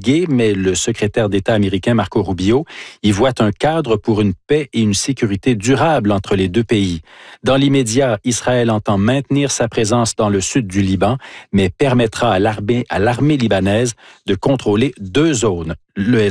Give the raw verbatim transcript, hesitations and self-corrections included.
fatigué, mais le secrétaire d'État américain Marco Rubio y voit un cadre pour une paix et une sécurité durable entre les deux pays. Dans l'immédiat, Israël entend maintenir sa présence dans le sud du Liban, mais permettra à l'armée, à l'armée libanaise de contrôler deux zones, le